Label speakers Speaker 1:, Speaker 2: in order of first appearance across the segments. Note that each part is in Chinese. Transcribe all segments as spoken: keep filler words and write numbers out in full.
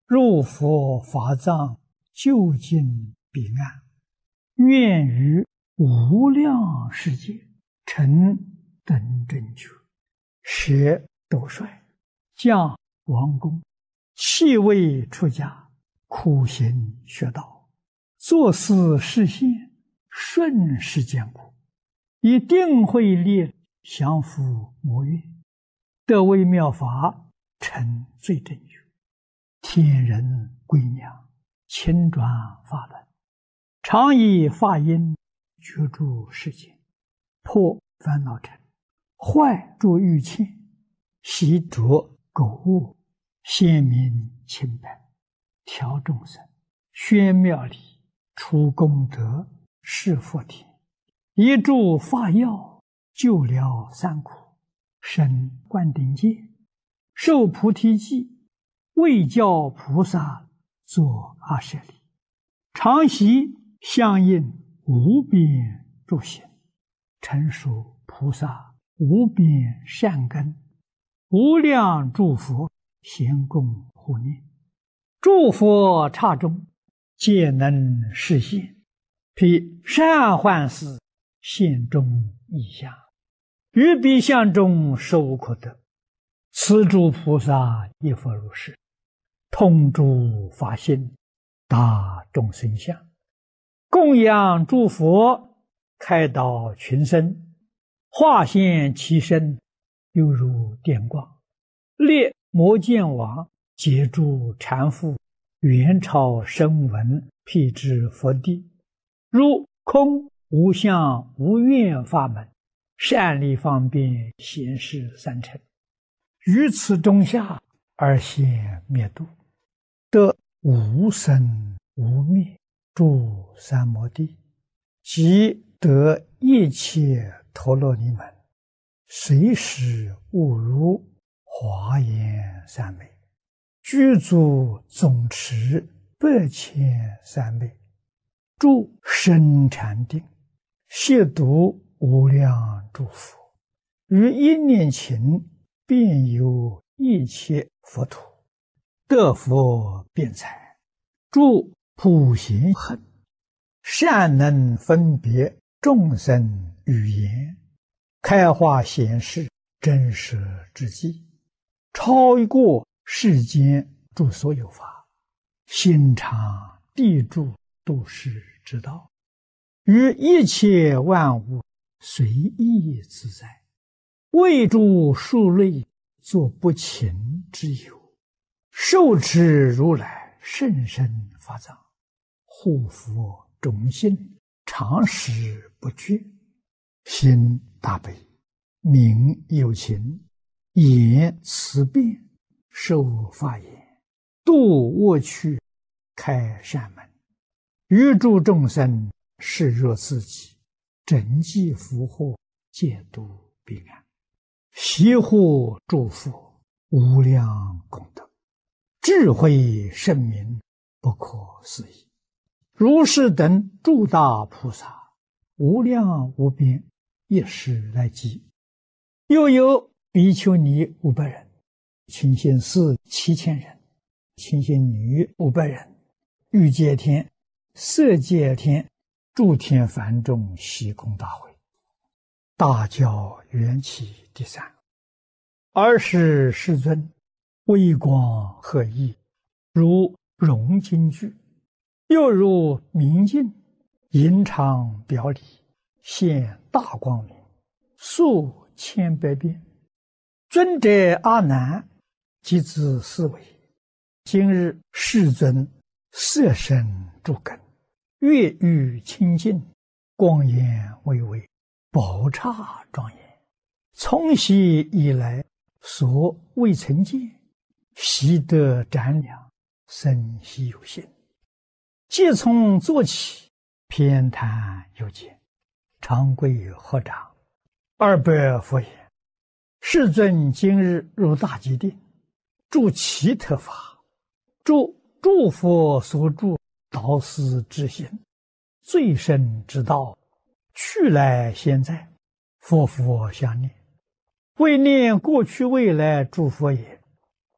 Speaker 1: 入佛法藏，究竟彼岸，愿于无量世界成等正觉，舍斗率，降王公，弃位出家，苦行学道，作思示现，顺世间苦，以定慧力降伏魔怨，得微妙法，成最正觉，天人归娘，亲转法轮，常以法音觉诸世间，破烦恼尘，坏诸欲嗔，习着垢恶，显明清白，调众生，宣妙理，除功德，示佛田，一助法药，救了三苦，生灌顶戒，受菩提记，为教菩萨作阿舍利，常习相应无边诸行，成熟菩萨无边善根，无量诸佛咸共护念，诸佛刹中皆能示现，披善幻事现中异相，于彼相中受可得，此诸菩萨亦复如是，通诸法性，大众生相，供养诸佛，开导群生，化现其身，犹如电光，列摩见王，截诸缠缚，元超声闻，辟支佛地，如空无相无愿法门，善利方便显示三乘，于此中下而现灭度，得无生无灭诸三摩地，即得一切陀罗尼门，随时悟如华严三昧，具足总持百千三昧，住深禅定，亵渎无量诸佛，于一念情遍游一切佛土，得佛辩才，住普贤行，善能分别众生语言，开化显示真实之际，超过世间诸所有法，心常地住度世之道，于一切万物随意自在，为诸数类作不勤之有，受持如来甚深法藏，护佛种心，常时不绝，心大悲，名有情，言慈辩，受法言，度恶趣，开善门，于诸众生视若自己，整济福祸，戒度彼岸，习护诸佛，无量功德，智慧圣明，不可思议。如是等诸大菩萨，无量无边，一时来集。又有比丘尼五百人，清心寺七千人，清心女五百人，欲界天、色界天、诸天梵众悉空大会，大教缘起第三。尔时世尊微光赫熠，如融金具，又如明镜，银常表里，现大光明，数千百变。尊者阿难即自思维，今日世尊色身诸根，月欲清净，光颜巍巍，宝刹庄严，从昔以来所未曾见，习得瞻量，生希有心，即从坐起，偏袒有见，长跪合掌，二百佛言：世尊今日入大吉定，住其特法，住诸佛所住导师之心，最深之道，去来现在，佛佛相念，为念过去未来诸佛也，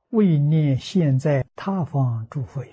Speaker 1: 为念现在他方诸佛也。